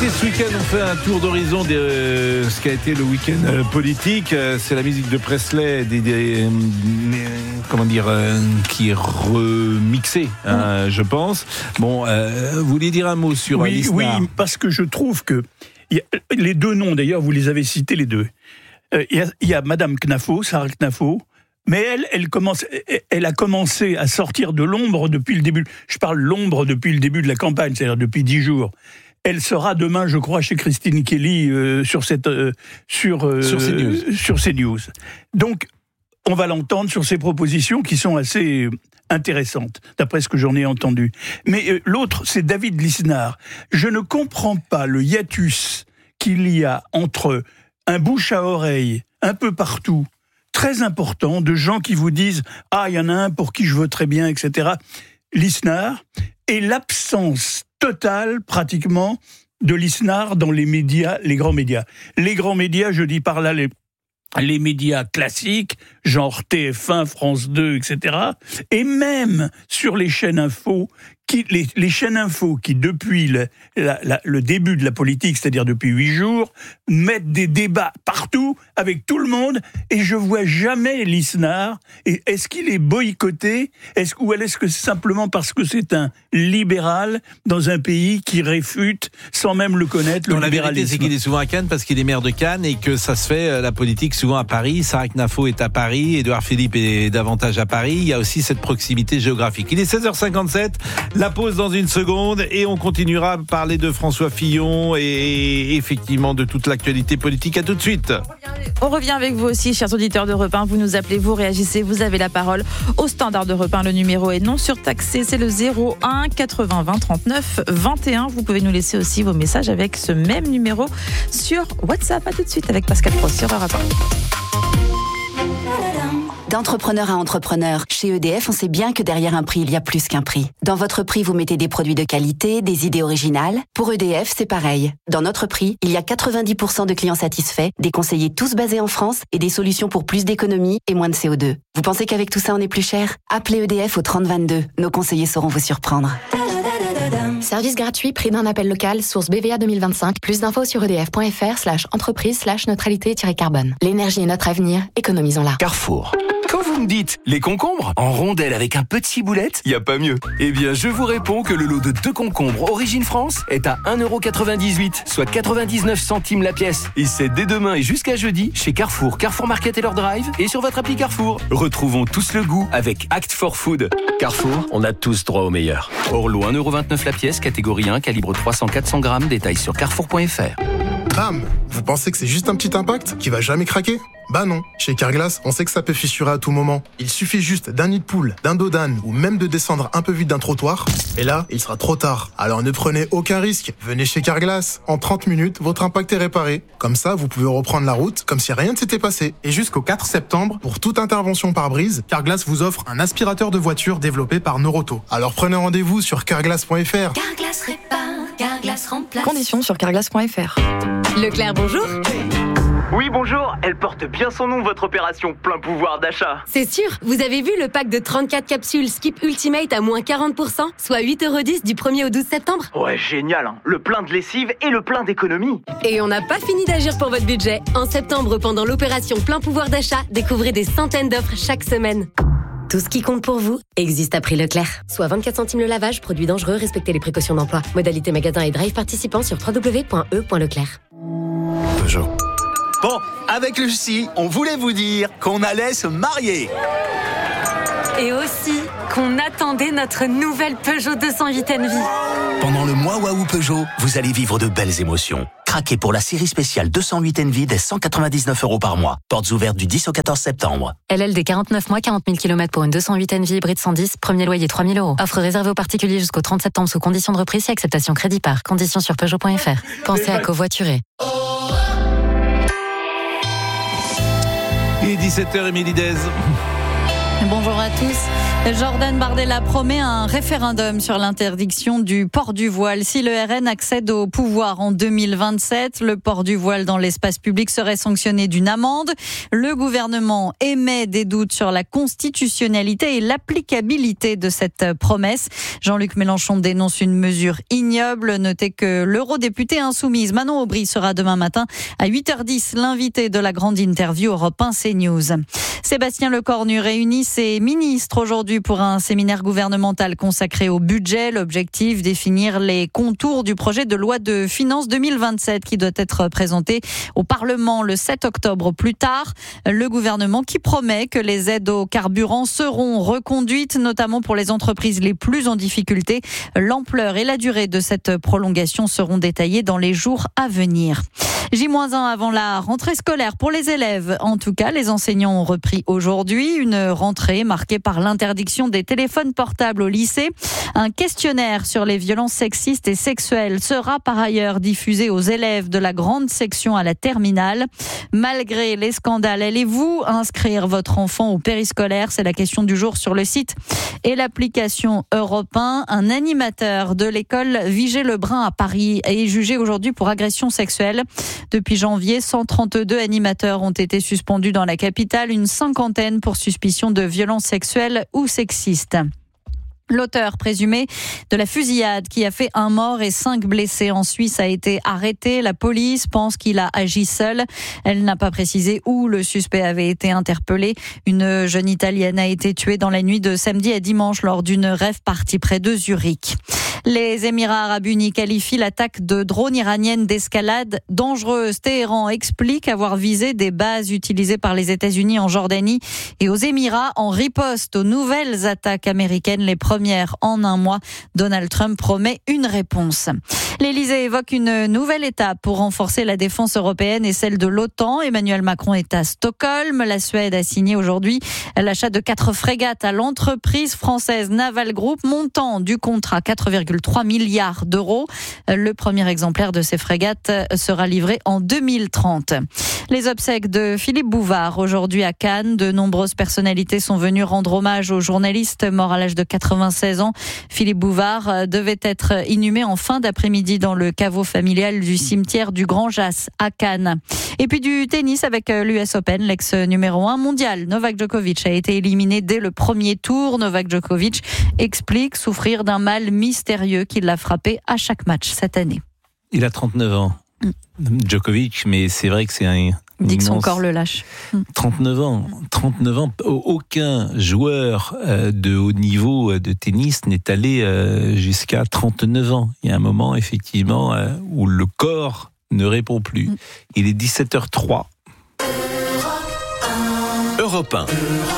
Écoutez, ce week-end, on fait un tour d'horizon de ce qu'a été le week-end politique. C'est la musique de Presley, qui est remixée, je pense. Bon, vous vouliez dire un mot sur Lisnard ? Oui, parce que je trouve que les deux noms, d'ailleurs, vous les avez cités les deux. Il y a Madame Knafo, Sarah Knafo, mais elle a commencé à sortir de l'ombre depuis le début. Je parle l'ombre depuis le début de la campagne, c'est-à-dire depuis 10 jours. Elle sera demain, je crois, chez Christine Kelly sur CNews. Donc, on va l'entendre sur ses propositions qui sont assez intéressantes, d'après ce que j'en ai entendu. Mais l'autre, c'est David Lisnard. Je ne comprends pas le hiatus qu'il y a entre un bouche à oreille un peu partout, très important, de gens qui vous disent « Ah, il y en a un pour qui je voterais bien, etc. » Lisnard, et l'absence totale, pratiquement, de Lisnard dans les médias, les grands médias. Les grands médias, je dis par là les médias classiques, genre TF1, France 2, etc. Et même sur les chaînes info, les chaînes info qui, depuis le début de la politique, c'est-à-dire depuis 8 jours, mettent des débats partout, avec tout le monde, et je vois jamais Lisnard. Et est-ce qu'il est boycotté ? Ou est-ce que c'est simplement parce que c'est un libéral dans un pays qui réfute, sans même le connaître, le libéralisme ? La vérité, c'est qu'il est souvent à Cannes parce qu'il est maire de Cannes et que ça se fait, la politique, souvent à Paris. Sarah Knafo est à Paris, Édouard Philippe est davantage à Paris. Il y a aussi cette proximité géographique. Il est 16h57. La pause dans une seconde et on continuera à parler de François Fillon et effectivement de toute l'actualité politique. À tout de suite. On revient avec vous aussi, chers auditeurs d'Europe 1. Vous nous appelez, vous réagissez, vous avez la parole. Au standard d'Europe 1, le numéro est non surtaxé. C'est le 01 80 20 39 21. Vous pouvez nous laisser aussi vos messages avec ce même numéro sur WhatsApp. À tout de suite avec Pascal Prost sur Europe 1. D'entrepreneur à entrepreneur, chez EDF, on sait bien que derrière un prix, il y a plus qu'un prix. Dans votre prix, vous mettez des produits de qualité, des idées originales. Pour EDF, c'est pareil. Dans notre prix, il y a 90% de clients satisfaits, des conseillers tous basés en France et des solutions pour plus d'économie et moins de CO2. Vous pensez qu'avec tout ça, on est plus cher ? Appelez EDF au 3022. Nos conseillers sauront vous surprendre. Service gratuit, prix d'un appel local, source BVA 2025. Plus d'infos sur edf.fr/entreprise/neutralité-carbone. L'énergie est notre avenir, économisons-la. Carrefour. Quand vous me dites les concombres en rondelles avec un petit boulette, y a pas mieux. Eh bien, je vous réponds que le lot de 2 concombres Origine France est à 1,98€, soit 99 centimes la pièce. Et c'est dès demain et jusqu'à jeudi chez Carrefour, Carrefour Market et leur drive et sur votre appli Carrefour. Retrouvons tous le goût avec Act for Food. Carrefour, on a tous droit au meilleur. Orlo 1,29€ la pièce, catégorie 1, calibre 300-400 grammes, détails sur carrefour.fr. Bam ! Vous pensez que c'est juste un petit impact qui va jamais craquer ? Bah non, chez Carglass, on sait que ça peut fissurer à tout moment. Il suffit juste d'un nid de poule, d'un dos d'âne ou même de descendre un peu vite d'un trottoir. Et là, il sera trop tard. Alors ne prenez aucun risque. Venez chez Carglass. En 30 minutes, votre impact est réparé. Comme ça, vous pouvez reprendre la route comme si rien ne s'était passé. Et jusqu'au 4 septembre, pour toute intervention par brise, Carglass vous offre un aspirateur de voiture développé par Noroto. Alors prenez rendez-vous sur carglass.fr. Carglass répare, Carglass remplace. Conditions sur carglass.fr. Leclerc, bonjour. Oui, bonjour, elle porte bien son nom, votre opération plein pouvoir d'achat. C'est sûr, vous avez vu le pack de 34 capsules Skip Ultimate à moins 40%, soit 8,10€ du 1er au 12 septembre. Ouais, génial, hein. Le plein de lessive et le plein d'économie. Et on n'a pas fini d'agir pour votre budget. En septembre, pendant l'opération plein pouvoir d'achat, découvrez des centaines d'offres chaque semaine. Tout ce qui compte pour vous existe à prix Leclerc. Soit 24 centimes le lavage, produit dangereux, respectez les précautions d'emploi. Modalité magasin et drive participants sur www.e.leclerc. Peugeot. Bon, avec Lucie, on voulait vous dire qu'on allait se marier. Et aussi qu'on attendait notre nouvelle Peugeot 208 Envie. Pendant le mois Waouh Peugeot, vous allez vivre de belles émotions. Craquez pour la série spéciale 208 Envie dès 199€ par mois. Portes ouvertes du 10 au 14 septembre. LLD 49 mois, 40 000 km pour une 208 Envie hybride 110, premier loyer 3 000€. Offre réservée aux particuliers jusqu'au 30 septembre sous condition de reprise et acceptation crédit par. Conditions sur Peugeot.fr. Pensez à covoiturer. Il est 17h, Émilie Dez. Bonjour à tous. Jordan Bardella promet un référendum sur l'interdiction du port du voile. Si le RN accède au pouvoir en 2027, le port du voile dans l'espace public serait sanctionné d'une amende. Le gouvernement émet des doutes sur la constitutionnalité et l'applicabilité de cette promesse. Jean-Luc Mélenchon dénonce une mesure ignoble. Notez que l'eurodéputée insoumise Manon Aubry sera demain matin à 8h10 l'invité de la grande interview Europe 1 CNews. Sébastien Lecornu réunit ses ministres aujourd'hui pour un séminaire gouvernemental consacré au budget. L'objectif, définir les contours du projet de loi de finances 2027 qui doit être présenté au Parlement le 7 octobre au plus tard. Le gouvernement qui promet que les aides au carburant seront reconduites, notamment pour les entreprises les plus en difficulté. L'ampleur et la durée de cette prolongation seront détaillées dans les jours à venir. J-1 avant la rentrée scolaire pour les élèves. En tout cas, les enseignants ont repris aujourd'hui une rentrée marquée par l'interdiction des téléphones portables au lycée. Un questionnaire sur les violences sexistes et sexuelles sera par ailleurs diffusé aux élèves de la grande section à la terminale. Malgré les scandales, allez-vous inscrire votre enfant au périscolaire ? C'est la question du jour sur le site et l'application Europe 1. Un animateur de l'école Vigée-Lebrun à Paris est jugé aujourd'hui pour agression sexuelle. Depuis janvier, 132 animateurs ont été suspendus dans la capitale, une cinquantaine pour suspicion de violences sexuelles ou sexistes. L'auteur présumé de la fusillade qui a fait 1 mort et 5 blessés en Suisse a été arrêté. La police pense qu'il a agi seul. Elle n'a pas précisé où le suspect avait été interpellé. Une jeune Italienne a été tuée dans la nuit de samedi à dimanche lors d'une rave party près de Zurich. Les Émirats arabes unis qualifient l'attaque de drones iraniennes d'escalade dangereuse. Téhéran explique avoir visé des bases utilisées par les États-Unis en Jordanie et aux Émirats en riposte aux nouvelles attaques américaines, les premières en 1 mois. Donald Trump promet une réponse. L'Élysée évoque une nouvelle étape pour renforcer la défense européenne et celle de l'OTAN. Emmanuel Macron est à Stockholm. La Suède a signé aujourd'hui l'achat de 4 frégates à l'entreprise française Naval Group, montant du contrat 4,3 milliards d'euros. Le premier exemplaire de ces frégates sera livré en 2030. Les obsèques de Philippe Bouvard aujourd'hui à Cannes. De nombreuses personnalités sont venues rendre hommage au journaliste mort à l'âge de 96 ans. Philippe Bouvard devait être inhumé en fin d'après-midi dans le caveau familial du cimetière du Grand Jas à Cannes. Et puis du tennis avec l'US Open, l'ex numéro 1 mondial Novak Djokovic a été éliminé dès le premier tour. Novak Djokovic explique souffrir d'un mal mystérieux qui l'a frappé à chaque match cette année. Il a 39 ans, Djokovic, mais c'est vrai que c'est un... Dit que son corps le lâche. 39 ans. Aucun joueur de haut niveau de tennis n'est allé jusqu'à 39 ans. Il y a un moment, effectivement, où le corps ne répond plus. Il est 17h03. Europe 1.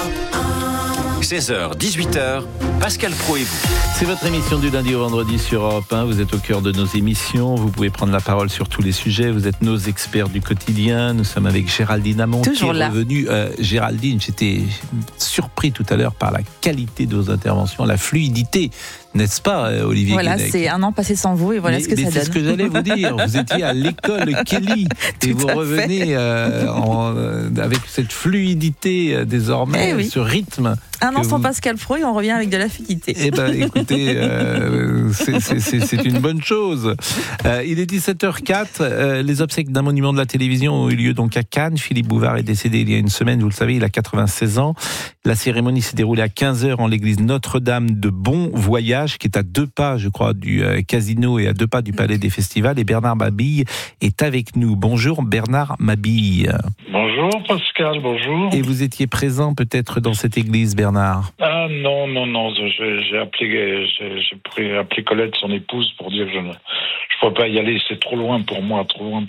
16h, 18h, Pascal Praud et vous. C'est votre émission du lundi au vendredi sur Europe 1. Vous êtes au cœur de nos émissions. Vous pouvez prendre la parole sur tous les sujets. Vous êtes nos experts du quotidien. Nous sommes avec Géraldine Amont qui est revenue. Géraldine, j'étais surpris tout à l'heure par la qualité de vos interventions, la fluidité. N'est-ce pas, Olivier Voilà, Guénec ? c'est 1 an passé sans vous et voilà ce que ça donne. C'est ce que j'allais vous dire. Vous étiez à l'école Kelly et vous revenez avec cette fluidité désormais, ce rythme. 1 an sans Pascal Praud et on revient avec de la fluidité. Eh ben, écoutez, c'est une bonne chose. Il est 17h04. Les obsèques d'un monument de la télévision ont eu lieu donc à Cannes. Philippe Bouvard est décédé il y a une semaine, vous le savez, il a 96 ans. La cérémonie s'est déroulée à 15h en l'église Notre-Dame de Bon Voyage, qui est à 2 pas, je crois, du casino et à 2 pas du Palais des Festivals. Et Bernard Mabille est avec nous. Bonjour Bernard Mabille. Bonjour Pascal, bonjour. Et vous étiez présent peut-être dans cette église, Bernard ? Ah non, j'ai appelé Colette, son épouse, pour dire que je ne pourrais pas y aller, c'est trop loin pour moi.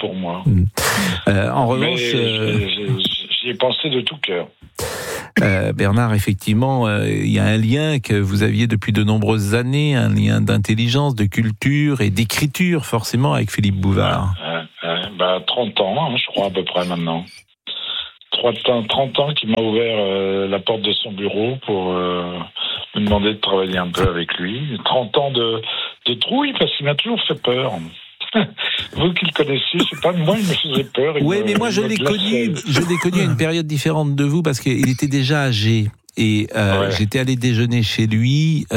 En revanche... J'y ai pensé de tout cœur. Bernard, effectivement, il y a un lien que vous aviez depuis de nombreuses années, un lien d'intelligence, de culture et d'écriture, forcément, avec Philippe Bouvard. 30 ans, je crois, à peu près maintenant. 30 ans qu'il m'a ouvert la porte de son bureau pour me demander de travailler un peu avec lui. 30 ans de trouille, parce qu'il m'a toujours fait peur. Vous qui le connaissez, je sais pas, moi il me faisait peur. Oui, mais moi je l'ai connu à une période différente de vous parce qu'il était déjà âgé. et j'étais allé déjeuner chez lui,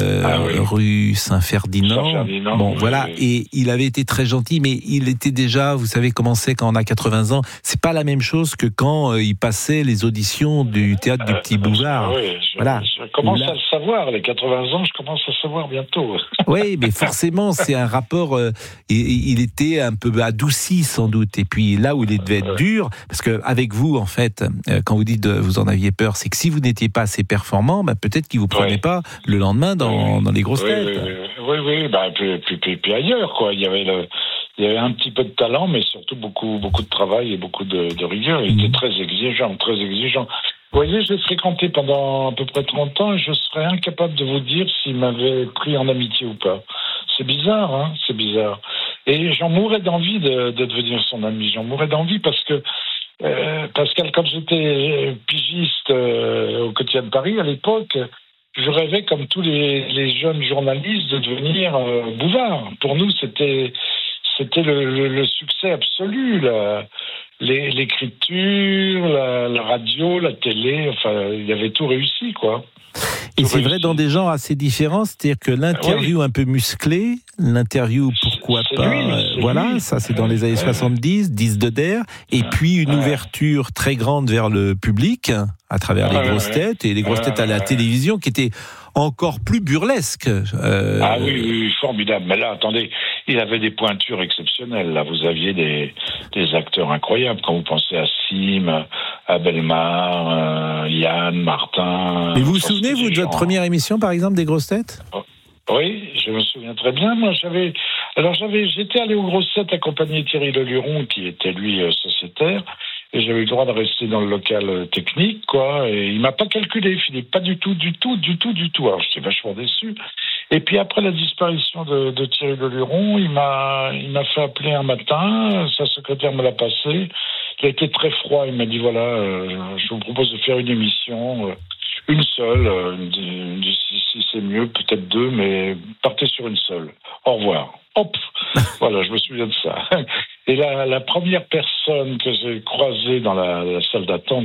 rue Saint-Ferdinand. Bon, voilà, et il avait été très gentil, mais il était déjà, vous savez comment c'est quand on a 80 ans, c'est pas la même chose que quand il passait les auditions du théâtre du Petit Bouvard. Je commence à le savoir, les 80 ans, je commence à savoir bientôt. Oui, mais forcément, c'est un rapport, il était un peu adouci sans doute, et puis là où il devait être dur, parce qu'avec vous, en fait, quand vous dites vous en aviez peur, c'est que si vous n'étiez pas assez performant, peut-être qu'il vous prenait pas le lendemain dans les grosses têtes. Oui, puis ailleurs, quoi. Il y avait un petit peu de talent, mais surtout beaucoup de travail et beaucoup de rigueur. Il était très exigeant. Vous voyez, je l'ai fréquenté pendant à peu près 30 ans et je serais incapable de vous dire s'il m'avait pris en amitié ou pas. C'est bizarre, hein, c'est bizarre. Et j'en mourrais d'envie de devenir son ami. J'en mourrais d'envie parce que Pascal, quand j'étais pigiste au quotidien de Paris à l'époque, je rêvais comme tous les jeunes journalistes de devenir Bouvard. Pour nous, c'était le succès absolu, l'écriture, la radio, la télé, enfin, il y avait tout réussi, quoi. Et c'est vrai dans des genres assez différents, c'est-à-dire que l'interview un peu musclée, l'interview pourquoi pas, ça c'est dans les années 70, 10 de Der, et puis une ouverture très grande vers le public, à travers les grosses têtes, et les grosses têtes à la télévision, qui étaient encore plus burlesques. Oui, formidable. Mais là, attendez, il avait des pointures exceptionnelles. Là, vous aviez des acteurs incroyables. Quand vous pensez à Sim, à Bellemare, Yann, Martin... Mais vous vous souvenez, vous, de votre première émission, par exemple, des grosses têtes ? Oui, je me souviens très bien. Moi, j'étais allé aux grosses têtes accompagner Thierry Leluron, qui était, lui, sociétaire. Et j'avais eu le droit de rester dans le local technique, quoi. Et il m'a pas calculé, Philippe, pas du tout. Alors j'étais vachement déçu. Et puis après la disparition de Thierry Leluron, il m'a fait appeler un matin. Sa secrétaire me l'a passé. Il a été très froid. Il m'a dit je vous propose de faire une émission, une seule. Si c'est mieux, peut-être 2, mais partez sur une seule. Au revoir. Hop, voilà, je me souviens de ça. Et la première personne que j'ai croisée dans la salle d'attente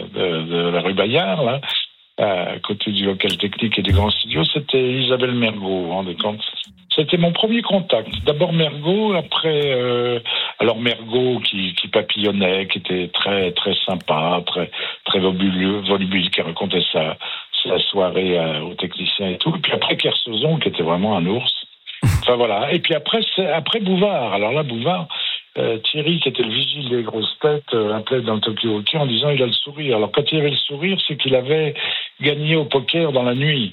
de la rue Bayard, là, à côté du local technique et des grands studios, c'était Isabelle Mergo, vous vous rendez compte ? C'était mon premier contact. D'abord Mergo, après... alors Mergo qui papillonnait, qui était très, très sympa, très, très volubile, qui racontait sa soirée aux techniciens et tout. Et puis après Kersozon, qui était vraiment un ours. Enfin voilà. Et puis après Bouvard. Alors là, Bouvard, Thierry, qui était le vigile des grosses têtes, appelait dans le Tokyo Hockey en disant il a le sourire. Alors quand il avait le sourire, c'est qu'il avait gagné au poker dans la nuit.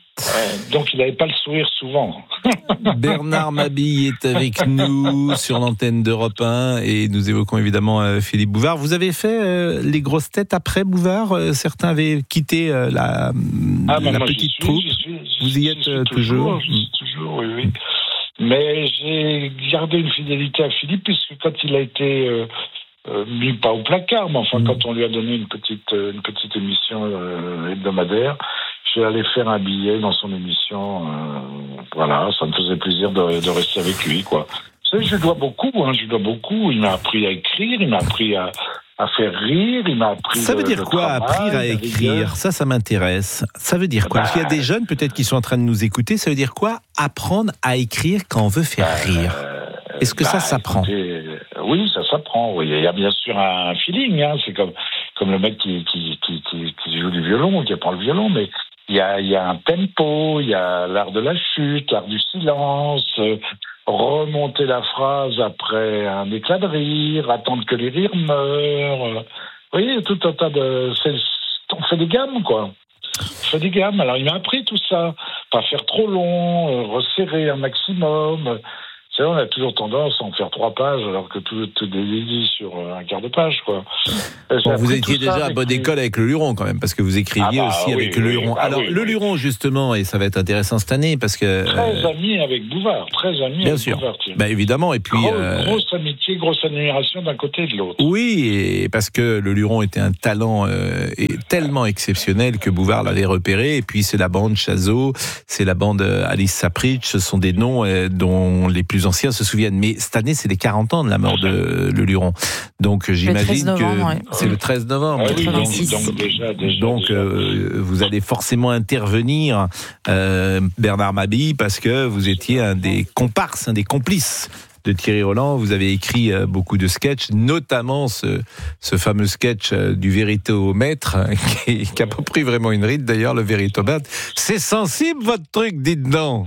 Donc il n'avait pas le sourire souvent. Bernard Mabille est avec nous sur l'antenne d'Europe 1 et nous évoquons évidemment Philippe Bouvard. Vous avez fait les grosses têtes après Bouvard ? Certains avaient quitté la petite troupe. Vous y êtes toujours ? Toujours, oui. Mais j'ai gardé une fidélité à Philippe puisque quand il a été mis pas au placard, mais enfin quand on lui a donné une petite émission hebdomadaire, je suis allé faire un billet dans son émission. Voilà, ça me faisait plaisir de rester avec lui, quoi. Vous savez, je lui dois beaucoup. Il m'a appris à écrire, il m'a appris à faire rire, il m'a appris... Ça veut dire quoi, apprendre à écrire ? Ça m'intéresse. Ça veut dire quoi ? Parce qu'il y a des jeunes peut-être qui sont en train de nous écouter. Ça veut dire quoi, apprendre à écrire quand on veut faire rire ? Est-ce que ça s'apprend ? Oui, ça s'apprend. Oui. Il y a bien sûr un feeling. Hein. C'est comme le mec qui joue du violon, qui apprend le violon, mais il y a un tempo, il y a l'art de la chute, l'art du silence, remonter la phrase après un éclat de rire, attendre que les rires meurent. Vous voyez, tout un tas de... On fait des gammes, quoi. Alors, il m'a appris tout ça. Pas faire trop long, resserrer un maximum. C'est vrai, on a toujours tendance à en faire 3 pages, alors que tout est dit sur un quart de page, quoi. Bon, vous étiez déjà à bonne école avec le Luron, quand même, parce que vous écriviez aussi avec le Luron. Alors, le Luron, justement, et ça va être intéressant cette année, parce que... Très ami avec Bouvard, bien sûr. Bouvard. Évidemment, et puis... Grosse amitié, grosse admiration d'un côté et de l'autre. Oui, et parce que le Luron était un talent tellement exceptionnel que Bouvard l'avait repéré, et puis c'est la bande Chazot, c'est la bande Alice Sapritch, ce sont des noms dont les plus anciens se souviennent. Mais cette année, c'est les 40 ans de la mort de Le Luron. Donc j'imagine que c'est le 13 novembre. Ah oui, donc déjà. Donc vous allez forcément intervenir, Bernard Mabille, parce que vous étiez un des comparses, un des complices de Thierry Roland. Vous avez écrit beaucoup de sketchs, notamment ce fameux sketch du Véritomètre, qui a pas pris vraiment une ride d'ailleurs, le Véritomètre. C'est sensible votre truc, dites donc.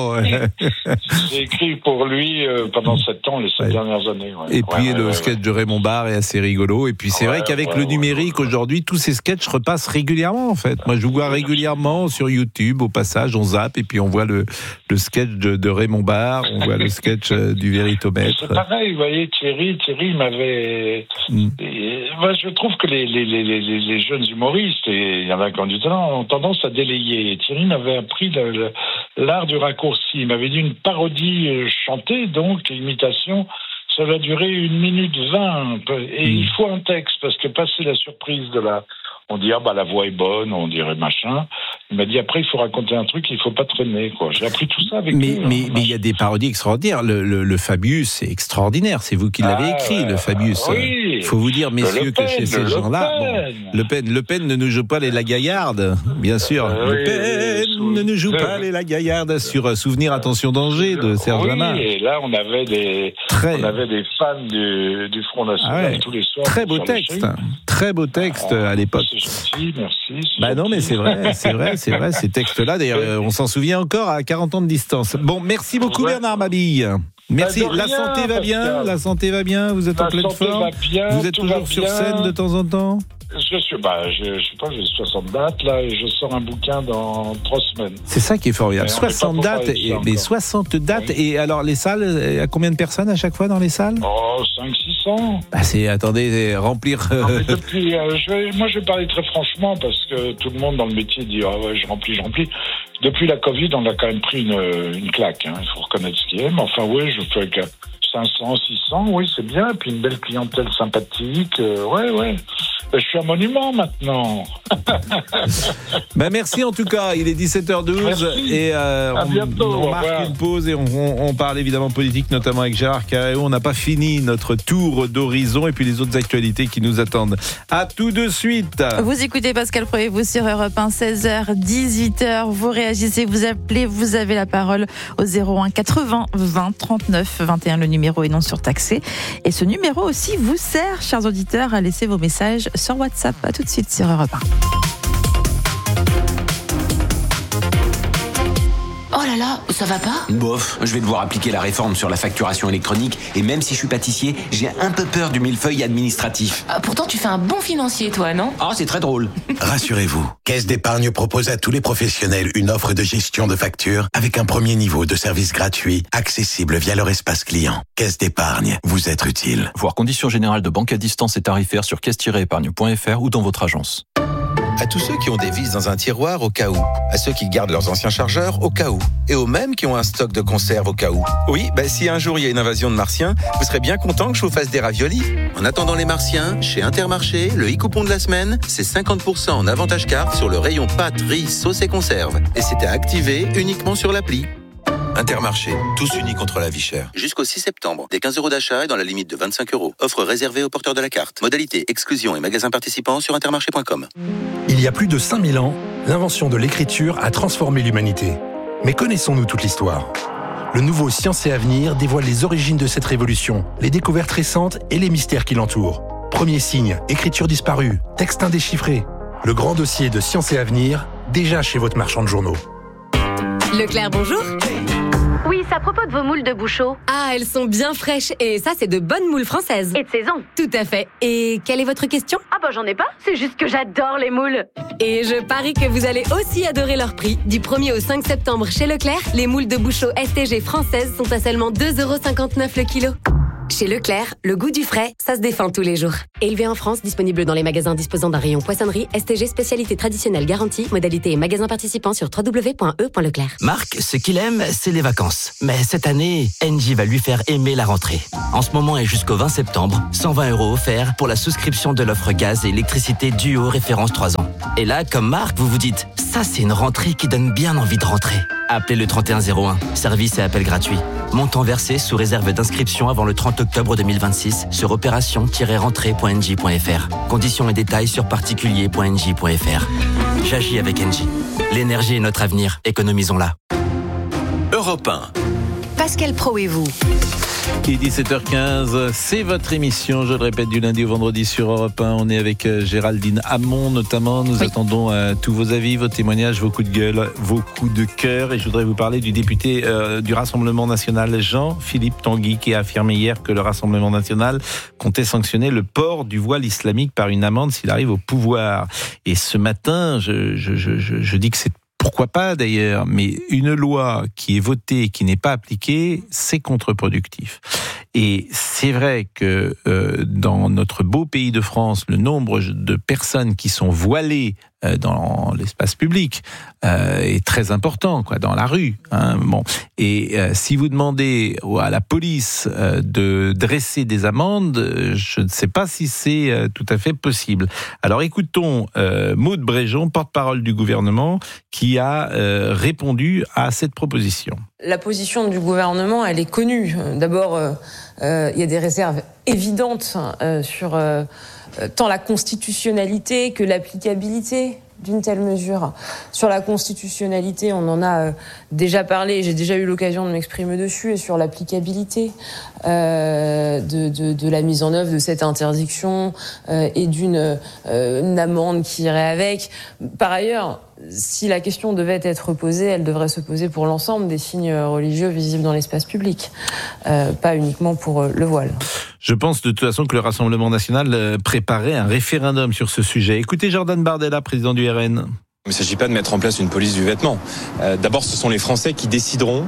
J'ai écrit pour lui pendant 7 ans, les 7 dernières années. Et puis le sketch de Raymond Barre est assez rigolo. Et puis c'est vrai qu'avec le numérique aujourd'hui, tous ces sketchs repassent régulièrement en fait. Moi je vois régulièrement sur YouTube, au passage on zappe et puis on voit le sketch de Raymond Barre, on voit le sketch du Véritomètre. C'est pareil, vous voyez, Thierry m'avait... Moi je trouve que les jeunes humoristes, et il y en a qui ont du talent, ont tendance à délayer. Et Thierry m'avait appris l'art du raccourci. Il m'avait dit une parodie chantée, donc imitation, ça va durer 1 minute 20. Et il faut un texte, parce que passer la surprise on dit, la voix est bonne, on dirait machin. Il m'a dit, après, il faut raconter un truc, il faut pas traîner, quoi. J'ai appris tout ça avec lui. Mais il y a des parodies extraordinaires. Le Fabius, c'est extraordinaire. C'est vous qui l'avez écrit, le Fabius. Il faut vous dire, messieurs, que chez ces gens-là, Le Pen ne nous joue pas les Lagaillarde, bien sûr. Le Pen ne nous joue pas les Lagaillarde sur Souvenir, attention, danger de Serge Lama. Oui, et là, on avait des fans du Front National tous les soirs. Très beau texte à l'époque. Gentil, merci. Non, mais c'est vrai, ces textes-là, d'ailleurs, on s'en souvient encore à 40 ans de distance. Bon, merci beaucoup Bernard Mabille. Merci. La santé va bien, vous êtes en pleine forme. Vous êtes toujours sur scène de temps en temps? Je sais pas, j'ai 60 dates là et je sors un bouquin dans 3 semaines. C'est ça qui est formidable. 60 dates, mais 60 dates. Et alors les salles, à combien de personnes à chaque fois dans les salles? 500-600. Attendez, remplir. Non, mais depuis, moi je vais parler très franchement parce que tout le monde dans le métier dit je remplis. Depuis la Covid, on a quand même pris une claque. Il faut reconnaître ce qu'il est. Mais enfin je fais avec 500, 600, oui c'est bien. Et puis une belle clientèle sympathique. Je suis un monument maintenant. Merci en tout cas, il est 17h12. Merci. Et on marque une pause et on parle évidemment politique, notamment avec Gérard Carreau. On n'a pas fini notre tour d'horizon et puis les autres actualités qui nous attendent. À tout de suite. Vous écoutez Pascal Pro et vous sur Europe 1, 16h, 18h. Vous réagissez, vous appelez, vous avez la parole au 01 80 20 39 21. Le numéro est non surtaxé. Et ce numéro aussi vous sert, chers auditeurs, à laisser vos messages sur WhatsApp. À tout de suite sur Europe 1. Oh là là, ça va pas? Bof, je vais devoir appliquer la réforme sur la facturation électronique et même si je suis pâtissier, j'ai un peu peur du millefeuille administratif. Pourtant, tu fais un bon financier, toi, non? C'est très drôle. Rassurez-vous, Caisse d'Épargne propose à tous les professionnels une offre de gestion de factures avec un premier niveau de service gratuit, accessible via leur espace client. Caisse d'Épargne, vous êtes utile. Voir conditions générales de banque à distance et tarifaires sur caisse-épargne.fr ou dans votre agence. À tous ceux qui ont des vis dans un tiroir au cas où, à ceux qui gardent leurs anciens chargeurs au cas où, et aux mêmes qui ont un stock de conserve au cas où. Oui, si un jour il y a une invasion de martiens, vous serez bien content que je vous fasse des raviolis. En attendant les martiens, chez Intermarché, le e-coupon de la semaine, c'est 50% en avantage carte sur le rayon pâtes, riz, sauce et conserve. Et c'est à activer uniquement sur l'appli. Intermarché, tous unis contre la vie chère. Jusqu'au 6 septembre, des 15 € d'achat et dans la limite de 25 €. Offre réservée aux porteurs de la carte. Modalité, exclusion et magasins participants sur intermarché.com. Il y a plus de 5000 ans, l'invention de l'écriture a transformé l'humanité. Mais connaissons-nous toute l'histoire? Le nouveau Science et Avenir dévoile les origines de cette révolution, les découvertes récentes et les mystères qui l'entourent. Premier signe, écriture disparue, texte indéchiffré. Le grand dossier de Science et Avenir, déjà chez votre marchand de journaux. Leclerc, bonjour. Oui, c'est à propos de vos moules de Bouchot. Elles sont bien fraîches et ça, c'est de bonnes moules françaises. Et de saison. Tout à fait. Et quelle est votre question? J'en ai pas. C'est juste que j'adore les moules. Et je parie que vous allez aussi adorer leur prix. Du 1er au 5 septembre chez Leclerc, les moules de Bouchot STG françaises sont à seulement 2,59 € le kilo. Chez Leclerc, le goût du frais, ça se défend tous les jours. Élevé en France, disponible dans les magasins disposant d'un rayon poissonnerie, STG spécialité traditionnelle garantie, modalité et magasins participants sur www.e.leclerc. Marc, ce qu'il aime, c'est les vacances. Mais cette année, Engie va lui faire aimer la rentrée. En ce moment et jusqu'au 20 septembre, 120 € offerts pour la souscription de l'offre gaz et électricité Duo référence 3 ans. Et là, comme Marc, vous vous dites, ça c'est une rentrée qui donne bien envie de rentrer. Appelez le 3101. Service et appel gratuit. Montant versé sous réserve d'inscription avant le 30 octobre 2026 sur opération-rentrée.nj.fr. Conditions et détails sur particulier.nj.fr. J'agis avec Engie. L'énergie est notre avenir. Économisons-la. Europe 1. Pascal Praud et vous. Qui est 17h15, c'est votre émission, je le répète, du lundi au vendredi sur Europe 1. On est avec Géraldine Hamon notamment. Nous attendons tous vos avis, vos témoignages, vos coups de gueule, vos coups de cœur. Et je voudrais vous parler du député du Rassemblement National, Jean-Philippe Tanguy, qui a affirmé hier que le Rassemblement National comptait sanctionner le port du voile islamique par une amende s'il arrive au pouvoir. Et ce matin, je dis que c'est pourquoi pas d'ailleurs, mais une loi qui est votée et qui n'est pas appliquée, c'est contre-productif. Et c'est vrai que dans notre beau pays de France, le nombre de personnes qui sont voilées dans l'espace public est très important, quoi, dans la rue. Bon. Et si vous demandez à la police de dresser des amendes, je ne sais pas si c'est tout à fait possible. Alors écoutons Maud Bréjon, porte-parole du gouvernement, qui a répondu à cette proposition. La position du gouvernement, elle est connue. D'abord, il y a des réserves évidentes sur tant la constitutionnalité que l'applicabilité d'une telle mesure. Sur la constitutionnalité, on en a déjà parlé, j'ai déjà eu l'occasion de m'exprimer dessus, et sur l'applicabilité de la mise en œuvre de cette interdiction et d'une amende qui irait avec. Par ailleurs, si la question devait être posée, elle devrait se poser pour l'ensemble des signes religieux visibles dans l'espace public, pas uniquement pour le voile. Je pense de toute façon que le Rassemblement National préparait un référendum sur ce sujet. Écoutez Jordan Bardella, président du RN. Il ne s'agit pas de mettre en place une police du vêtement. D'abord, ce sont les Français qui décideront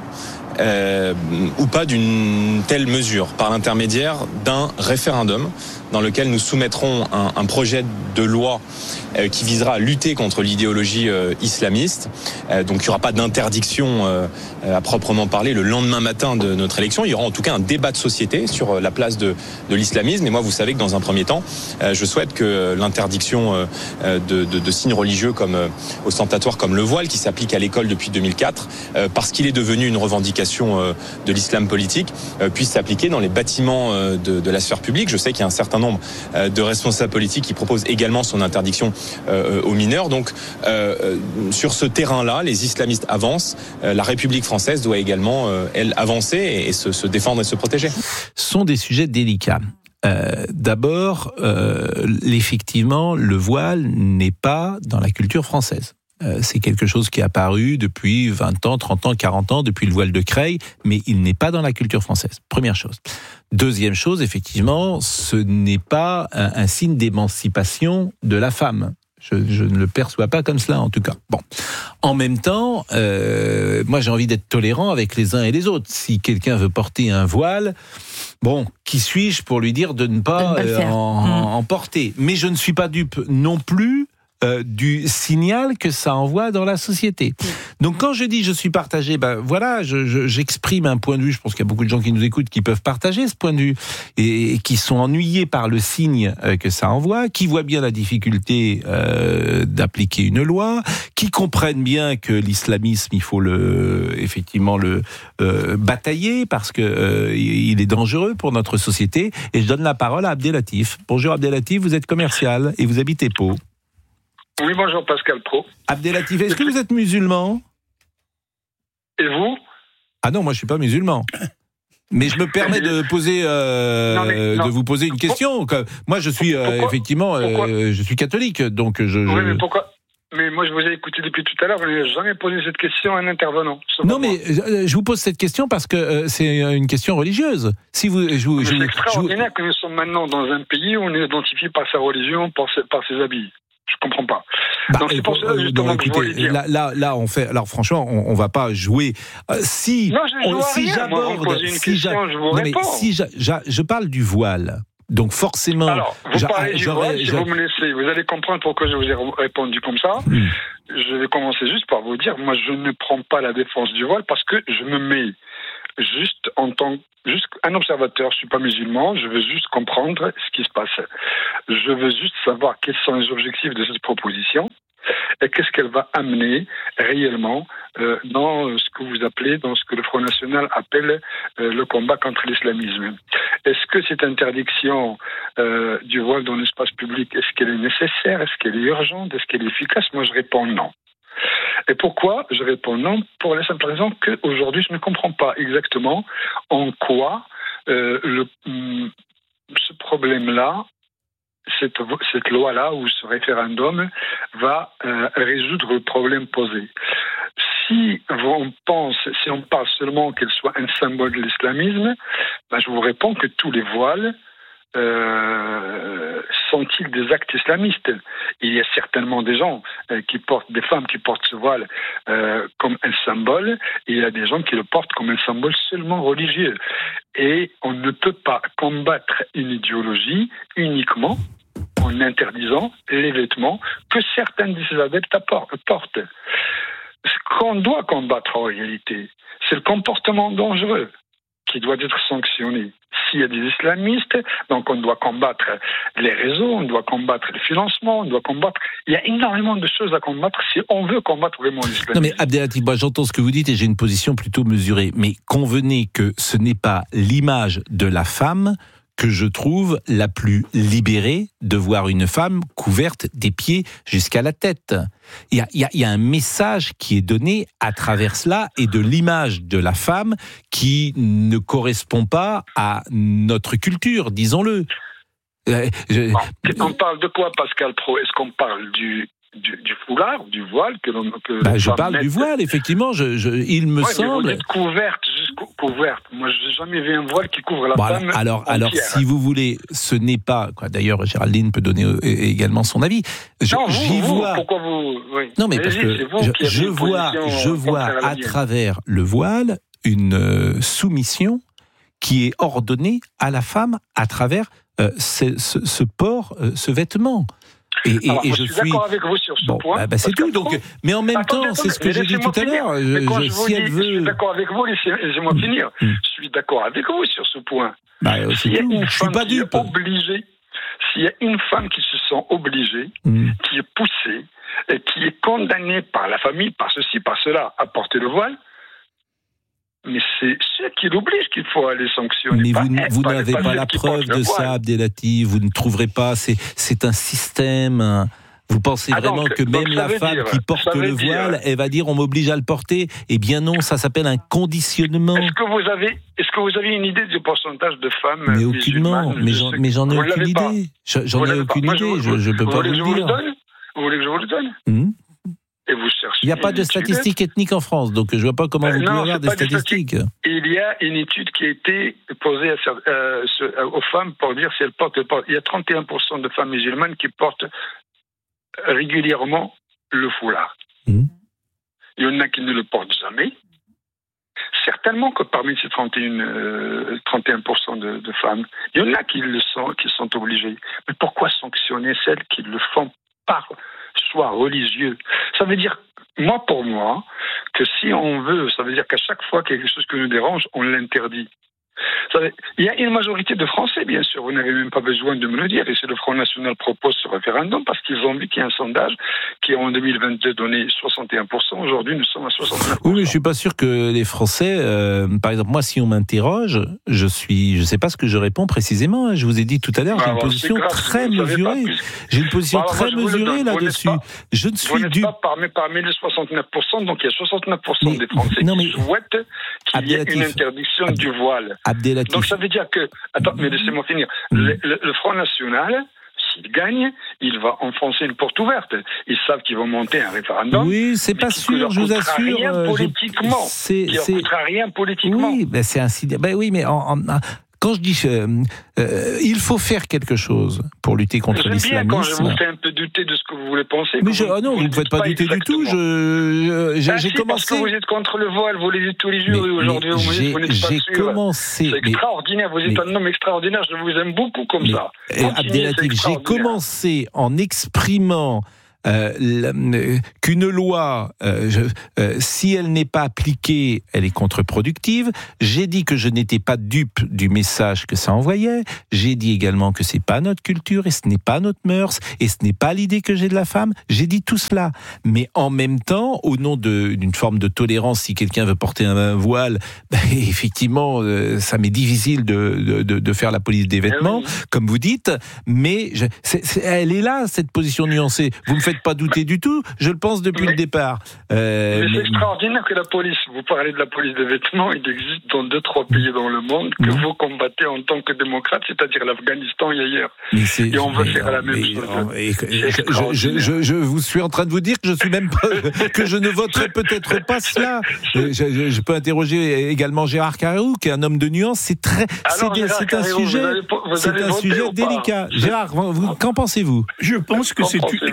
ou pas d'une telle mesure par l'intermédiaire d'un référendum dans lequel nous soumettrons un projet de loi qui visera à lutter contre l'idéologie islamiste. Donc il n'y aura pas d'interdiction à proprement parler le lendemain matin de notre élection. Il y aura en tout cas un débat de société sur la place de l'islamisme. Et moi, vous savez que dans un premier temps, je souhaite que l'interdiction de signes religieux comme ostentatoires comme le voile, qui s'applique à l'école depuis 2004, parce qu'il est devenu une revendication de l'islam politique, puisse s'appliquer dans les bâtiments de la sphère publique. Je sais qu'il y a un certain nombre de responsables politiques qui proposent également son interdiction aux mineurs. Donc, sur ce terrain-là, les islamistes avancent. La République française doit également, elle, avancer et se défendre et se protéger. Ce sont des sujets délicats. D'abord, effectivement, le voile n'est pas dans la culture française. C'est quelque chose qui est apparu depuis 20 ans, 30 ans, 40 ans, depuis le voile de Creil, mais il n'est pas dans la culture française. Première chose. Deuxième chose, effectivement, ce n'est pas un signe d'émancipation de la femme. Je ne le perçois pas comme cela, en tout cas. Bon. En même temps, moi, j'ai envie d'être tolérant avec les uns et les autres. Si quelqu'un veut porter un voile, bon, qui suis-je pour lui dire de ne pas en porter ? Mais je ne suis pas dupe non plus du signal que ça envoie dans la société. Donc quand je dis je suis partagé, voilà, j'exprime un point de vue. Je pense qu'il y a beaucoup de gens qui nous écoutent qui peuvent partager ce point de vue et qui sont ennuyés par le signe que ça envoie, qui voient bien la difficulté d'appliquer une loi, qui comprennent bien que l'islamisme, il faut effectivement le batailler parce que il est dangereux pour notre société. Et je donne la parole à Abdelatif. Bonjour Abdelatif, vous êtes commercial et vous habitez Pau. Oui, bonjour Pascal Praud. Abdelatif, est-ce que vous êtes musulman ? Et vous ? Ah non, moi je suis pas musulman. Mais je me permets de poser, de vous poser une question. Moi, je suis effectivement, je suis catholique, donc Oui, mais pourquoi ? Mais moi, je vous ai écouté depuis tout à l'heure. Vous n'avez jamais posé cette question à un intervenant. Non, mais je vous pose cette question parce que c'est une question religieuse. Si vous, c'est extraordinaire que nous sommes maintenant dans un pays où on est identifié par sa religion, par ses habits. Je comprends pas. Donc c'est pour ça justement que je voulais dire. Là, on fait. Alors franchement, on va pas jouer. Si je parle du voile. Donc forcément. Alors, vous parlez du voile, si vous me laissez, vous allez comprendre pourquoi je vous ai répondu comme ça. Je vais commencer juste par vous dire, moi je ne prends pas la défense du voile parce que je me mets juste un observateur, je suis pas musulman, je veux juste comprendre ce qui se passe. Je veux juste savoir quels sont les objectifs de cette proposition. et qu'est-ce qu'elle va amener réellement dans ce que vous appelez, dans ce que le Front National appelle le combat contre l'islamisme. Est-ce que cette interdiction du voile dans l'espace public, est-ce qu'elle est nécessaire, est-ce qu'elle est urgente, est-ce qu'elle est efficace? Moi, je réponds non. Et pourquoi je réponds non? Pour la simple raison qu'aujourd'hui, je ne comprends pas exactement en quoi ce problème-là, cette loi-là ou ce référendum va résoudre le problème posé. Si on parle seulement qu'elle soit un symbole de l'islamisme, je vous réponds que tous les voiles sont-ils des actes islamistes? Il y a certainement des gens des femmes qui portent ce voile comme un symbole, et il y a des gens qui le portent comme un symbole seulement religieux. Et on ne peut pas combattre une idéologie uniquement en interdisant les vêtements que certains de ses adeptes portent. Ce qu'on doit combattre en réalité, c'est le comportement dangereux qui doit être sanctionné. S'il y a des islamistes, donc on doit combattre les réseaux, on doit combattre le financement, on doit combattre... Il y a énormément de choses à combattre si on veut combattre vraiment l'islamisme. Non mais Abdelhatif, moi j'entends ce que vous dites et j'ai une position plutôt mesurée. Mais convenez que ce n'est pas l'image de la femme que je trouve la plus libérée de voir une femme couverte des pieds jusqu'à la tête. Il y a un message qui est donné à travers cela et de l'image de la femme qui ne correspond pas à notre culture, disons-le. On parle de quoi, Pascal Praud? Est-ce qu'on parle du foulard, du voile je parle du voile, effectivement. Il me semble. Mais vous dites couverte. Moi, je n'ai jamais vu un voile qui couvre la femme. Alors, si vous voulez, ce n'est pas. D'ailleurs, Géraldine peut donner également son avis. Pourquoi vous? Oui. Non, mais parce que je vois à travers le voile une soumission qui est ordonnée à la femme à travers ce port, ce vêtement. Et je suis d'accord avec vous sur ce point. C'est tout. Donc, mais en même temps, c'est ce que j'ai dit tout à l'heure. Je suis d'accord avec vous, laissez-moi finir. Je suis d'accord avec vous sur ce point. S'il y a une femme qui est obligée, s'il y a une femme qui se sent obligée, qui est poussée, et qui est condamnée par la famille, par ceci, par cela, à porter le voile, mais c'est ceux qui l'obligent qu'il faut aller sanctionner. Mais vous n'avez pas la preuve de ça, Abdelhatif. Vous ne trouverez pas. C'est un système. Vous pensez vraiment que même la femme qui porte le voile, elle va dire on m'oblige à le porter? Eh bien non, ça s'appelle un conditionnement. Est-ce que vous avez une idée du pourcentage de femmes mais aucunement. Mais j'en ai aucune idée. J'en ai aucune idée. Je peux pas vous le dire. Vous voulez que je vous le donne? Et vous cherchez. Il n'y a pas de statistiques ethniques en France, donc je ne vois pas comment vous pouvez avoir des statistiques. Il y a une étude qui a été posée aux femmes pour dire si elles portent. Il y a 31% de femmes musulmanes qui portent régulièrement le foulard. Il y en a qui ne le portent jamais. Certainement que parmi ces 31% de femmes, il y en a qui sont obligées. Mais pourquoi sanctionner celles qui le font par choix religieux? Ça veut dire, pour moi, que si on veut, ça veut dire qu'à chaque fois qu'il y a quelque chose qui nous dérange, on l'interdit. Il y a une majorité de Français, bien sûr, vous n'avez même pas besoin de me le dire, et c'est le Front National propose ce référendum parce qu'ils ont vu qu'il y a un sondage qui en 2022 donnait 61%, aujourd'hui nous sommes à 69%. Oui, mais je suis pas sûr que les Français, par exemple, moi si on m'interroge, je sais pas ce que je réponds précisément, je vous ai dit tout à l'heure, j'ai une position très mesurée. J'ai une position très mesurée là-dessus. Je ne suis pas parmi les 69%, donc il y a 69% des Français qui souhaitent qu'il y ait une interdiction du voile. Abdelhatif. Donc ça veut dire que... Attends, mais laissez-moi finir. Le Front National, s'il gagne, il va enfoncer une porte ouverte. Ils savent qu'ils vont monter un référendum. Oui, c'est pas sûr, je vous assure. Qui ne coûtera rien politiquement. Oui, mais c'est ainsi. Oui, mais quand je dis il faut faire quelque chose pour lutter contre l'islamisme. J'aime bien quand je vous fais un peu douter de ce que vous voulez penser. Mais non, vous ne me faites pas douter du tout. J'ai commencé. Parce que vous êtes contre le voile, vous le dites tous les jours et aujourd'hui vous n'êtes pas sûr. J'ai commencé. C'est extraordinaire, vous êtes un homme extraordinaire, je vous aime beaucoup comme ça. Abdelhatif, j'ai commencé en exprimant qu'une loi, si elle n'est pas appliquée, elle est contre-productive. J'ai dit que je n'étais pas dupe du message que ça envoyait. J'ai dit également que c'est pas notre culture et ce n'est pas notre mœurs et ce n'est pas l'idée que j'ai de la femme. J'ai dit tout cela. Mais en même temps, au nom d'une forme de tolérance, si quelqu'un veut porter un voile, effectivement, ça m'est difficile de faire la police des vêtements, comme vous dites, mais elle est là, cette position nuancée. Vous me faites pas douter du tout, je le pense depuis le départ. Mais c'est extraordinaire que la police, vous parlez de la police des vêtements, il existe dans 2-3 pays dans le monde que vous combattez en tant que démocrate, c'est-à-dire l'Afghanistan et ailleurs. Et on veut faire la même chose. Je vous suis en train de vous dire que je suis même pas, que je ne voterai peut-être pas cela. Je peux interroger également Gérard Carrérou, qui est un homme de nuance. C'est un sujet délicat. Gérard, qu'en pensez-vous? Je pense que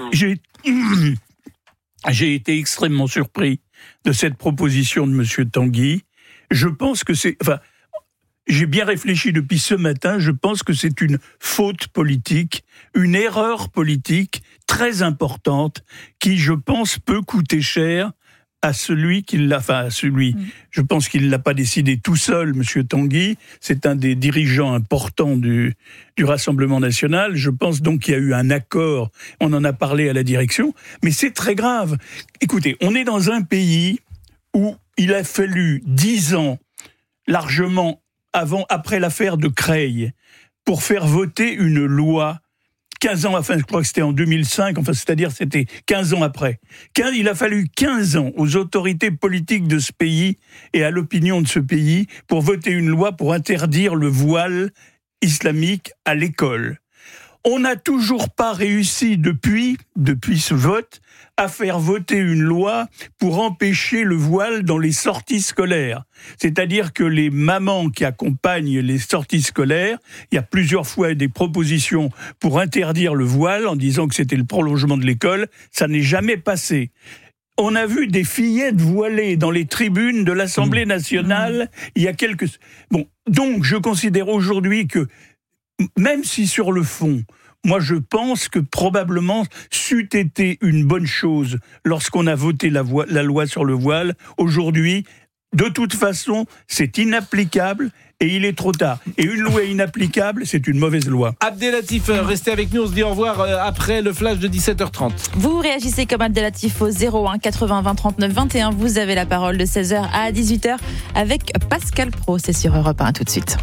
j'ai été extrêmement surpris de cette proposition de M. Tanguy. Je pense que j'ai bien réfléchi depuis ce matin, je pense que c'est une faute politique, une erreur politique très importante qui, je pense, peut coûter cher à celui qui l'a, je pense qu'il ne l'a pas décidé tout seul, M. Tanguy, c'est un des dirigeants importants du Rassemblement national, je pense donc qu'il y a eu un accord, on en a parlé à la direction, mais c'est très grave. Écoutez, on est dans un pays où il a fallu 10 ans, largement après l'affaire de Creil, pour faire voter une loi 15 ans, je crois que c'était en 2005, c'est-à-dire c'était 15 ans après. Il a fallu 15 ans aux autorités politiques de ce pays et à l'opinion de ce pays pour voter une loi pour interdire le voile islamique à l'école. On n'a toujours pas réussi depuis ce vote à faire voter une loi pour empêcher le voile dans les sorties scolaires. C'est-à-dire que les mamans qui accompagnent les sorties scolaires, il y a plusieurs fois des propositions pour interdire le voile en disant que c'était le prolongement de l'école, ça n'est jamais passé. On a vu des fillettes voilées dans les tribunes de l'Assemblée nationale il y a quelques... Donc je considère aujourd'hui que, même si sur le fond, moi, je pense que probablement, c'eût été une bonne chose lorsqu'on a voté la loi sur le voile. Aujourd'hui, de toute façon, c'est inapplicable et il est trop tard. Et une loi inapplicable, c'est une mauvaise loi. Abdelatif, restez avec nous, on se dit au revoir après le flash de 17h30. Vous réagissez comme Abdelatif au 01 80 20 39 21. Vous avez la parole de 16h à 18h avec Pascal Praud. C'est sur Europe 1, tout de suite.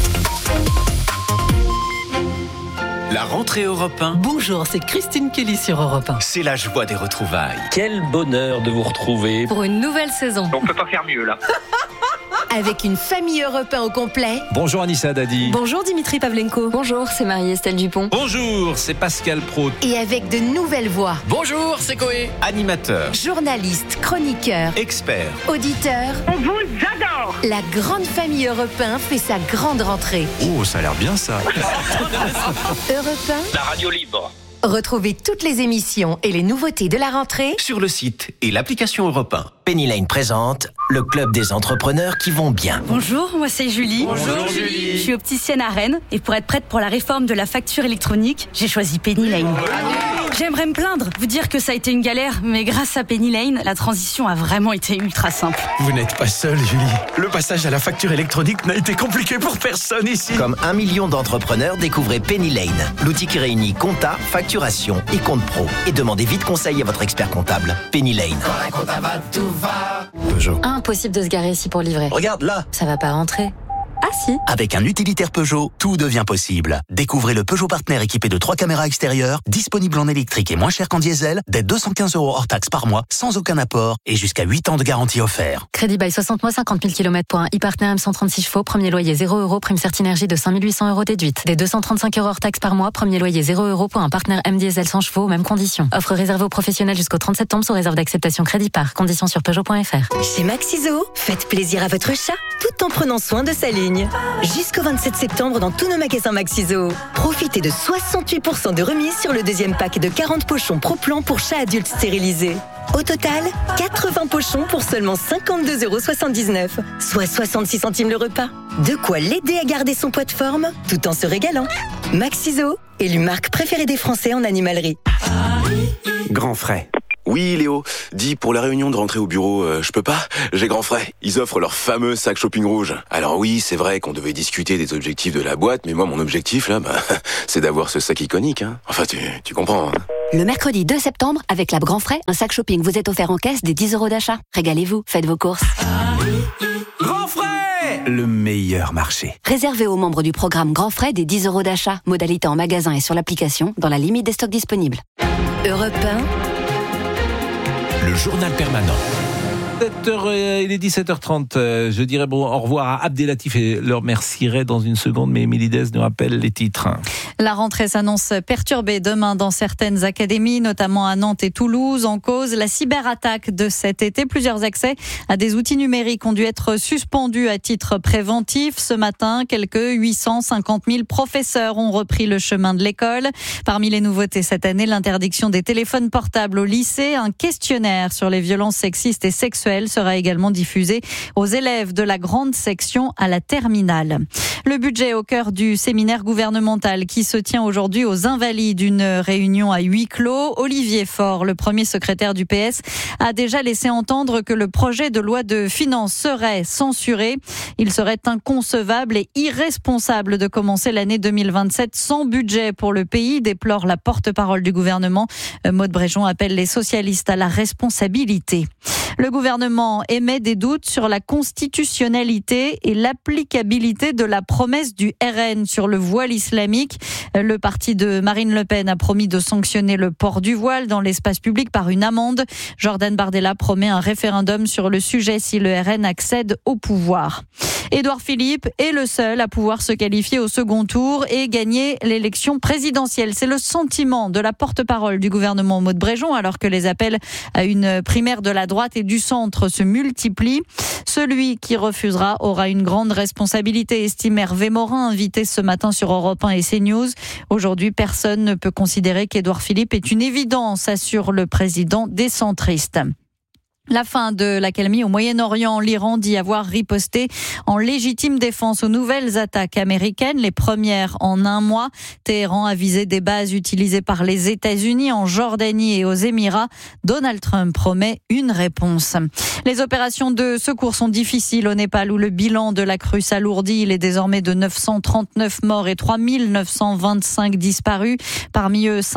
La rentrée Europe 1. Bonjour, c'est Christine Kelly sur Europe 1. C'est la joie des retrouvailles. Quel bonheur de vous retrouver. Pour une nouvelle saison. On peut pas faire mieux là. Avec une famille Europe 1 au complet. Bonjour Anissa Dadi. Bonjour Dimitri Pavlenko. Bonjour, c'est Marie-Estelle Dupont. Bonjour, c'est Pascal Praud. Et avec de nouvelles voix. Bonjour, c'est Coé. Animateur. Journaliste, chroniqueur. Expert. Auditeur. On vous adore. La grande famille Europe 1 fait sa grande rentrée. Oh, ça a l'air bien ça. Europe 1. La radio libre. Retrouvez toutes les émissions et les nouveautés de la rentrée sur le site et l'application Europe 1. Penny Lane présente le club des entrepreneurs qui vont bien. Bonjour, moi c'est Julie. Bonjour Julie. Je suis opticienne à Rennes et pour être prête pour la réforme de la facture électronique, j'ai choisi Penny Lane. J'aimerais me plaindre, vous dire que ça a été une galère, mais grâce à Penny Lane, la transition a vraiment été ultra simple. Vous n'êtes pas seule, Julie. Le passage à la facture électronique n'a été compliqué pour personne ici. Comme 1 million d'entrepreneurs, découvrez Penny Lane, l'outil qui réunit compta, facturation et compte pro. Et demandez vite conseil à votre expert comptable. Penny Lane. Quand la compta va, tout va. Peugeot. Impossible de se garer ici pour livrer. Regarde là. Ça va pas rentrer. Ah si. Avec un utilitaire Peugeot, tout devient possible. Découvrez le Peugeot Partner équipé de 3 caméras extérieures, disponible en électrique et moins cher qu'en diesel, dès 215 € hors taxe par mois, sans aucun apport et jusqu'à 8 ans de garantie offert. Crédit bail 60 mois, 50 000 km pour un e-Partner M136 chevaux, premier loyer 0 €, prime Certinergie de 5 800 € déduite. Dès 235 € hors taxe par mois, premier loyer 0 € pour un Partner M diesel 100 chevaux, mêmes conditions. Offre réservée aux professionnels jusqu'au 30 septembre sous réserve d'acceptation crédit par. Conditions sur Peugeot.fr. Chez Maxiso, faites plaisir à votre chat tout en prenant soin de sa ligne. Jusqu'au 27 septembre dans tous nos magasins Maxiso. Profitez de 68% de remise sur le deuxième pack de 40 pochons Pro-Plan pour chats adultes stérilisés. Au total, 80 pochons pour seulement 52,79 €, soit 66 centimes le repas. De quoi l'aider à garder son poids de forme tout en se régalant. Maxiso, élu marque préférée des Français en animalerie. Grand frais. Oui, Léo. Dis, pour la réunion de rentrée au bureau, je peux pas? J'ai grand frais. Ils offrent leur fameux sac shopping rouge. Alors oui, c'est vrai qu'on devait discuter des objectifs de la boîte, mais moi, mon objectif, là, c'est d'avoir ce sac iconique, hein. Enfin, tu comprends, hein. Le mercredi 2 septembre, avec la Grand Frais, un sac shopping vous est offert en caisse des 10 € d'achat. Régalez-vous, faites vos courses. Grand frais! Le meilleur marché. Réservé aux membres du programme Grand Frais des 10 € d'achat. Modalité en magasin et sur l'application, dans la limite des stocks disponibles. Europe 1. Le journal permanent. Il est 17h30. Je dirais au revoir à Abdelatif et le remercierai dans une seconde, mais Émilie Dez nous rappelle les titres. La rentrée s'annonce perturbée demain dans certaines académies, notamment à Nantes et Toulouse. En cause, la cyberattaque de cet été. Plusieurs accès à des outils numériques ont dû être suspendus à titre préventif. Ce matin, quelques 850 000 professeurs ont repris le chemin de l'école. Parmi les nouveautés cette année, l'interdiction des téléphones portables au lycée. Un questionnaire sur les violences sexistes et sexuelles sera également diffusé aux élèves de la grande section à la terminale. Le budget au cœur du séminaire gouvernemental qui se tient aujourd'hui aux Invalides, une réunion à huis clos. Olivier Faure, le premier secrétaire du PS, a déjà laissé entendre que le projet de loi de finances serait censuré. Il serait inconcevable et irresponsable de commencer l'année 2027 sans budget pour le pays, déplore la porte-parole du gouvernement. Maude Bréjon appelle les socialistes à la responsabilité. Le gouvernement émet des doutes sur la constitutionnalité et l'applicabilité de la promesse du RN sur le voile islamique. Le parti de Marine Le Pen a promis de sanctionner le port du voile dans l'espace public par une amende. Jordan Bardella promet un référendum sur le sujet si le RN accède au pouvoir. Édouard Philippe est le seul à pouvoir se qualifier au second tour et gagner l'élection présidentielle. C'est le sentiment de la porte-parole du gouvernement Maude Bréjon, alors que les appels à une primaire de la droite et du centre se multiplient. Celui qui refusera aura une grande responsabilité, estime Hervé Morin, invité ce matin sur Europe 1 et CNews. Aujourd'hui, personne ne peut considérer qu'Édouard Philippe est une évidence, assure le président des centristes. La fin de l'accalmie au Moyen-Orient, l'Iran dit avoir riposté en légitime défense aux nouvelles attaques américaines, les premières en un mois. Téhéran a visé des bases utilisées par les États-Unis en Jordanie et aux Émirats. Donald Trump promet une réponse. Les opérations de secours sont difficiles au Népal où le bilan de la crue s'alourdit. Il est désormais de 939 morts et 3925 disparus. Parmi eux,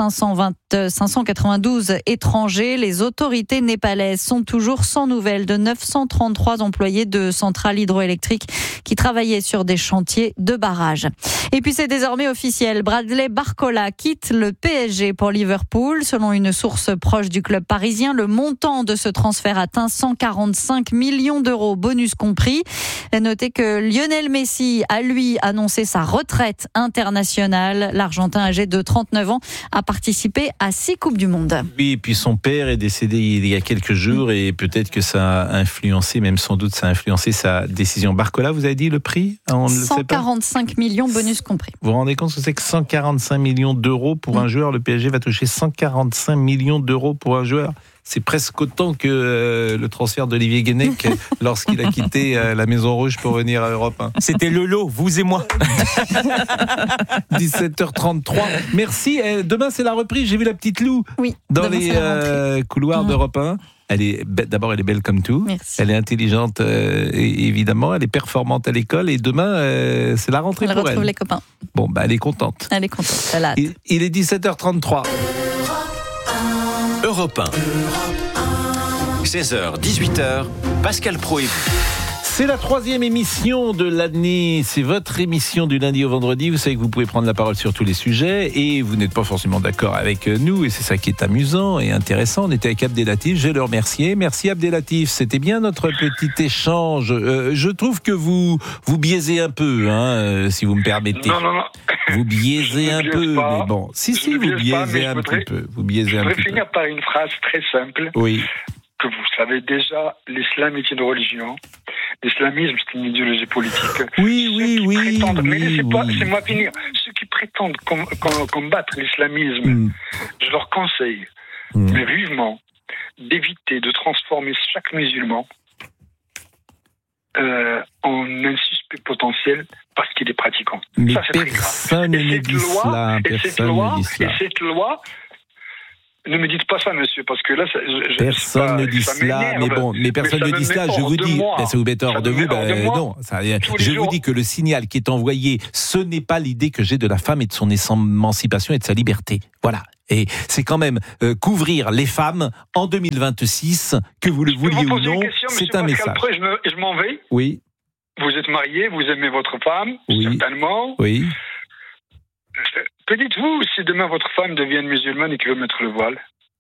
592 étrangers. Les autorités népalaises sont toujours sans nouvelles de 933 employés de centrales hydroélectriques qui travaillaient sur des chantiers de barrages. Et puis c'est désormais officiel, Bradley Barcola quitte le PSG pour Liverpool. Selon une source proche du club parisien, le montant de ce transfert atteint 145 millions d'euros, bonus compris. Notez que Lionel Messi a lui annoncé sa retraite internationale. L'Argentin âgé de 39 ans a participé à 6 Coupes du Monde. Oui, et puis son père est décédé il y a quelques jours et peut-être que ça a influencé, même sans doute ça a influencé sa décision. Barcola, vous avez dit le prix? On 145 millions, bonus compris. Vous vous rendez compte ce que c'est que 145 millions d'euros pour un joueur? Le PSG va toucher 145 millions d'euros pour un joueur. C'est presque autant que le transfert d'Olivier Guénec lorsqu'il a quitté la Maison Rouge pour venir à Europe 1. C'était le lot, vous et moi. 17h33. Merci. Demain, c'est la reprise. J'ai vu la petite Lou dans les couloirs d'Europe 1. D'abord, elle est belle comme tout. Merci. Elle est intelligente, évidemment. Elle est performante à l'école. Et demain, c'est la rentrée pour elle. Elle retrouve les copains. Bon, elle est contente. Elle est contente. Elle a hâte. Il est 17h33. Europe 1. 16h, 18h, Pascal Pro et vous. C'est la 3e émission de l'année. C'est votre émission du lundi au vendredi. Vous savez que vous pouvez prendre la parole sur tous les sujets et vous n'êtes pas forcément d'accord avec nous et c'est ça qui est amusant et intéressant. On était avec Abdelatif, je vais le remercier. Merci Abdelatif, c'était bien notre petit échange. Je trouve que vous biaisez un peu, si vous me permettez. Non. Vous biaisez un peu, pas. mais bon. Si, vous biaisez un petit peu. Vous biaisez un petit peu. Je voudrais finir par une phrase très simple. Oui. Que vous savez déjà, l'islam est une religion. L'islamisme, c'est une idéologie politique. Oui. Mais laissez-moi finir. Ceux qui prétendent combattre l'islamisme, je leur conseille, mais vivement, d'éviter de transformer chaque musulman en un suspect potentiel parce qu'il est pratiquant. Mais ça, c'est personne ne dit cela. Et cette loi Ne me dites pas ça, monsieur, parce que là, personne ne dit cela, mais personne ne dit cela. Je vous dis, ça vous met hors de vous. Non, je vous dis que le signal qui est envoyé, ce n'est pas l'idée que j'ai de la femme et de son émancipation et de sa liberté. Voilà. Et c'est quand même couvrir les femmes en 2026, que vous le vouliez ou non, c'est un message. Je m'en vais. Oui. Vous êtes marié, vous aimez votre femme, certainement. Oui. Que dites-vous si demain votre femme devient musulmane et qu'elle veut mettre le voile ?